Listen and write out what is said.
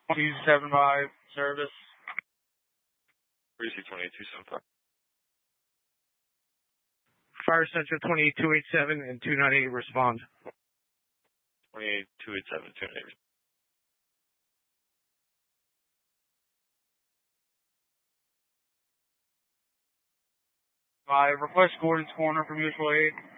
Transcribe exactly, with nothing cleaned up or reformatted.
two seven five service. three six one eight two seven five. Fire Central twenty-eight two eight seven and two nine eight respond. twenty-eight two eight seven, two nine eight. I request Gordon's Corner for mutual aid.